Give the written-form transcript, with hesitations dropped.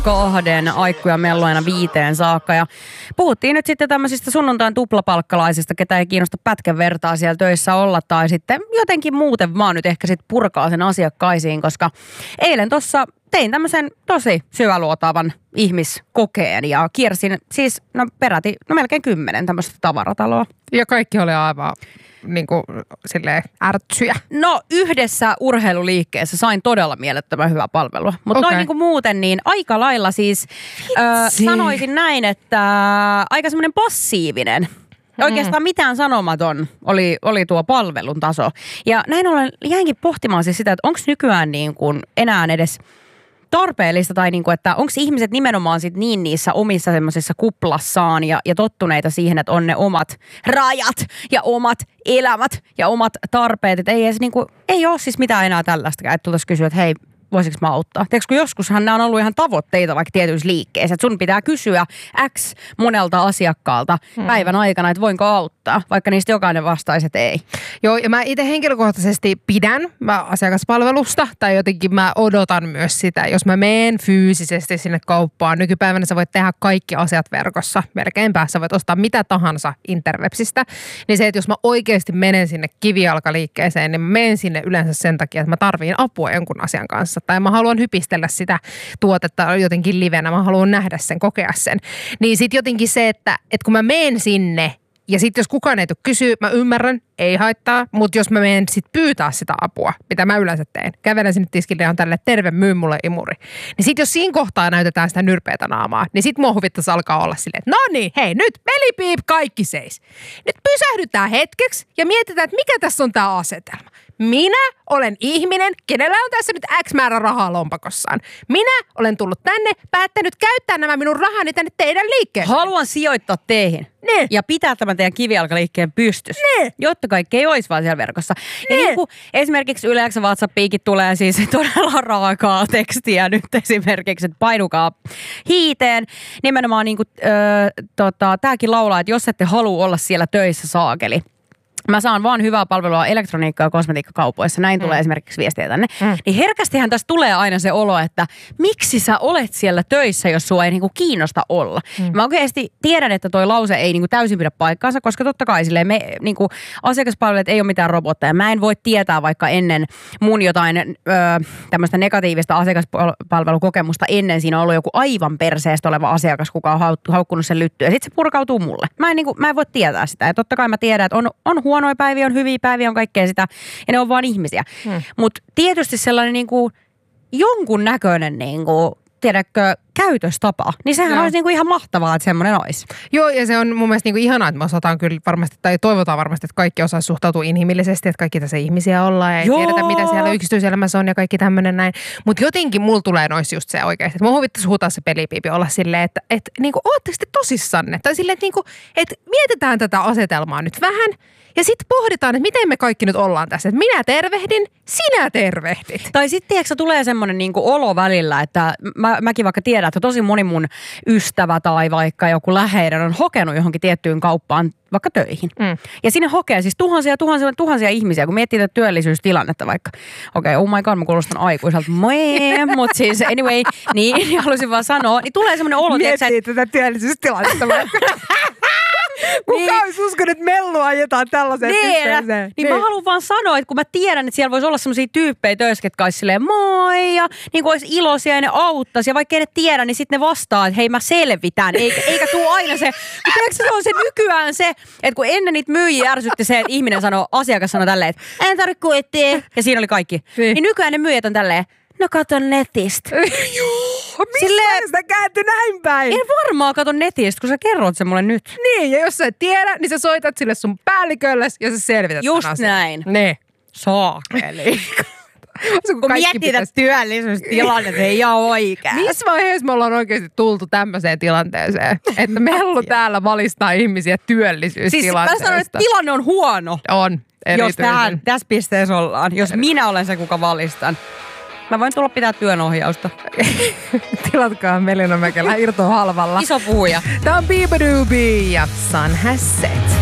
2 Aikkuja melloina 5 saakka. Ja puhuttiin nyt sitten tämmöisistä sunnuntain tuplapalkkalaisista, ketä ei kiinnosta pätkän vertaa siellä töissä olla. Tai sitten jotenkin muuten vaan nyt ehkä sitten purkaa sen asiakkaisiin, koska eilen tuossa tein tämmöisen tosi syväluotaavan ihmiskokeen ja kiersin siis melkein 10 tämmöistä tavarataloa. Ja kaikki oli aivan niinku silleen ärtsyjä. No yhdessä urheiluliikkeessä sain todella mielettömän hyvää palvelua. Mutta noin niinku muuten niin aika lailla siis sanoisin näin, että aika semmoinen passiivinen. Oikeastaan mitään sanomaton oli tuo palvelun taso. Ja näin ollen jäinkin pohtimaan siis sitä, että onko nykyään niin kuin enää edes tarpeellista tai niin kuin, että onko ihmiset nimenomaan sit niin niissä omissa semmoisissa kuplassaan ja tottuneita siihen, että on ne omat rajat ja omat elämät ja omat tarpeet. Että ei edes niin kuin, ei ole siis mitään enää tällaista, että tultaisiin kysyä, että hei, voisiko mä auttaa? Tiedätkö, kun joskushan nämä on ollut ihan tavoitteita vaikka tietyissä liikkeissä, että sun pitää kysyä X monelta asiakkaalta päivän aikana, että voinko auttaa, vaikka niistä jokainen vastaisi, että ei. Joo, ja mä itse henkilökohtaisesti pidän asiakaspalvelusta, tai jotenkin mä odotan myös sitä, jos mä menen fyysisesti sinne kauppaan. Nykypäivänä sä voit tehdä kaikki asiat verkossa, melkeinpä sä voit ostaa mitä tahansa interwebsistä, niin se, että jos mä oikeasti menen sinne kivijalkaliikkeeseen, niin mä menen sinne yleensä sen takia, että mä tarviin apua jonkun asian kanssa. Tai mä haluan hypistellä sitä tuotetta jotenkin livenä, mä haluan nähdä sen, kokea sen. Niin sit jotenkin se, että kun mä menen sinne ja sit jos kukaan ei tule kysyä, mä ymmärrän, ei haittaa, mutta jos mä menen sit pyytää sitä apua, mitä mä yleensä teen, kävelen sinne tiskille ja on tälle terve, myy mulle imuri. Niin sit jos siinä kohtaa näytetään sitä nyrpeätä naamaa, niin sit mua huvittaisi alkaa olla silleen, että no niin, hei nyt pelipiip, kaikki seis. Nyt pysähdytään hetkeksi ja mietitään, että mikä tässä on tää asetelma. Minä olen ihminen, kenellä on tässä nyt X määrä rahaa lompakossaan. Minä olen tullut tänne, päättänyt käyttää nämä minun rahani tänne teidän liikkeeseen. Haluan sijoittaa teihin. Ne. Ja pitää tämän teidän kivijalkaliikkeen pystyssä. Ne. Jotta kaikki ei olisi vaan siellä verkossa. Ja niin kuin esimerkiksi Yle X WhatsAppiikin tulee siis todella raakaa tekstiä nyt esimerkiksi, että painukaa hiiteen. Nimenomaan niin kuin, tämäkin laulaa, että jos ette halua olla siellä töissä saakeli. Mä saan vaan hyvää palvelua elektroniikka- ja kosmetiikkakaupoissa. Näin tulee esimerkiksi viestiä tänne. Niin herkästihän tässä tulee aina se olo, että miksi sä olet siellä töissä, jos sua ei niinku kiinnosta olla. Mä oikeasti tiedän, että toi lause ei niinku täysin pidä paikkaansa, koska totta kai silleen me niinku asiakaspalvelijat ei ole mitään robotteja. Mä en voi tietää vaikka ennen mun jotain tämmöistä negatiivista asiakaspalvelukokemusta ennen siinä on ollut joku aivan perseestä oleva asiakas, kuka on haukkunut sen lyttyä. Ja sit se purkautuu mulle. Mä en voi tietää sitä. Ja totta kai mä tiedän, että on huonoja päiviä, on hyviä päiviä, on kaikkea sitä. Ja ne on vaan ihmisiä. Mutta tietysti sellainen niinku jonkun näköinen niinku, tiedätkö, käytöstapa. Niin sehän olisi niinku ihan mahtavaa, että semmoinen olisi. Joo, ja se on mun mielestä niinku ihanaa, että me osataan kyllä varmasti, tai toivotaan varmasti, että kaikki osaa suhtautua inhimillisesti, että kaikki tässä ihmisiä ollaan ja ei tiedetä, mitä siellä yksityiselämässä on ja kaikki tämmöinen näin. Mutta jotenkin mulla tulee noissa just se oikeasti, että mun huvittaisi huutaa se pelipiipi olla silleen, että niinku ootteko te tosissanne? Tai silleen, että niinku, että mietitään tätä asetelmaa nyt vähän. Ja sitten pohditaan, että miten me kaikki nyt ollaan tässä. Että minä tervehdin, sinä tervehdit. Tai sitten tiedätkö, tulee semmoinen niinku olo välillä, että mäkin vaikka tiedän, että tosi moni mun ystävä tai vaikka joku läheinen on hokenut johonkin tiettyyn kauppaan vaikka töihin. Ja sinne hokee siis tuhansia ihmisiä, kun miettii tätä työllisyystilannetta vaikka. Okei, oh my god, mä kuulostan aikuiselta. Mutta siis anyway, niin halusin vaan sanoa. Niin tulee semmoinen olo, miettii tätä työllisyystilannetta vaikka. Kuka olisi uskonut, että mellua ajetaan tällaiseen pisteeseen? Niin mä haluan vaan sanoa, että kun mä tiedän, että siellä voisi olla sellaisia tyyppejä töissä, ketkä olisi silleen moi ja niin kuin olisi iloisia ja ne auttaisi. Ja vaikka ei ne tiedä, niin sitten ne vastaa, että hei mä selvitän. Eikä tuu aina se, kun tiedätkö se on se nykyään se, että kun ennen niitä myyjiä ärsytti se, että ihminen sanoo, asiakas sanoo tälleen, että en tarvitse kuittia. Ja siinä oli kaikki. Niin nykyään ne myyjät on tälleen, no kato netistä. Joo, mistä sitä kääntyi näin päin? En varmaan kato netistä, kun sä kerrot sen mulle nyt. Niin, ja jos sä et tiedä, niin sä soitat sille sun päällikölles ja sä selvität just näin. Ne. Saakeli. Kun miettii tätä työllisyystilannetta, ei ole oikein. Missä vaiheessa me ollaan oikeasti tultu tämmöiseen tilanteeseen, että Mellu täällä valistaa ihmisiä työllisyystilanteesta? Siis mä sanon, että tilanne on huono. On, erityisen. Jos tässä pisteessä ollaan. Jos minä olen se, kuka valistan. Mä voin tulla pitää työnohjausta. Tilatkaa Melina Mäkelä Irto halvalla. Iso puhuja. Tää on Beabadoobie ja Sun Has Set.